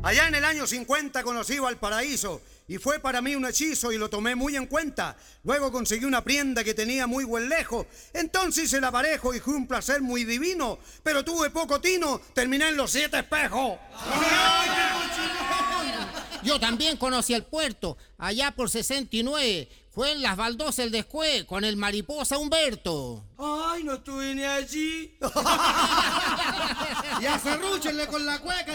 Allá en el año 50 conocí Valparaíso y fue para mí un hechizo y lo tomé muy en cuenta. Luego conseguí una prenda que tenía muy buen lejo. Entonces hice el aparejo y fue un placer muy divino. Pero tuve poco tino, terminé en los 7 espejos. Yo también conocí el puerto, allá por 69. Fue en Las Baldosas el Descue, con el mariposa Humberto. Ay, no estuve ni allí. Y a Serrúchenle con la cueca.